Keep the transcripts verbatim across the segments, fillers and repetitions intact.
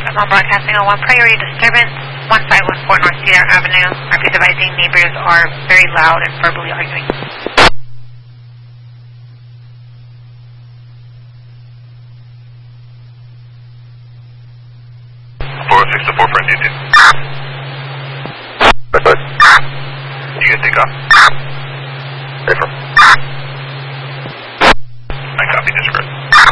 I'm on broadcasting on one priority disturbance, one five one four North Cedar Avenue. Our piece advising neighbors are very loud and verbally arguing. four oh six to four friend duty. Bye bye. You can take off. Paper. I copy this script.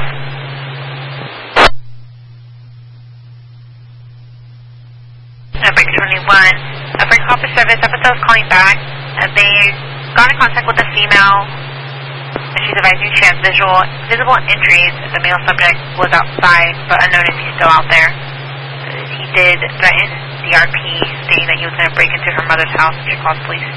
Break twenty-one. Uh, for copy service, officer is calling back. Uh, they got in contact with the female, and she's advising she has visual, visible injuries. The male subject was outside, but unknown if he's still out there. Uh, he did threaten the R P, stating that he was going to break into her mother's house if she calls police.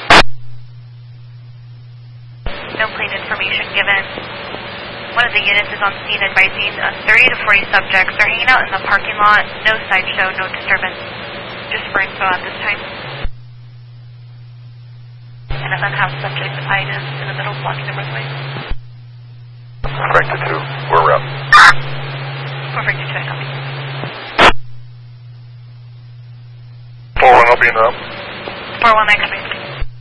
No plate information given. One of the units is on scene advising uh, thirty to forty subjects are hanging out in the parking lot. No sideshow, no disturbance. Just for info at this time. And an unhoused subject items in the middle blocking the roadway. Correct to two. We're up. Perfect to check on me. four one, I'll be in up. four one, next week.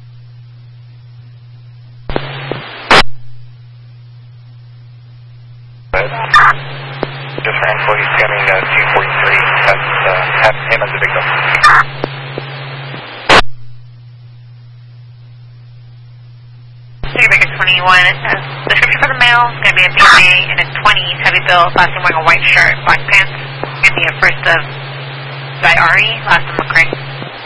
Just for info, he's scanning uh, G forty-three. That's uh, have him as a victim. Breaker twenty-one, it says, description for the male is going to be a B M A in his twenties, heavy build, last time wearing a white shirt, black pants. Going to be a first of Diari, last of McCray.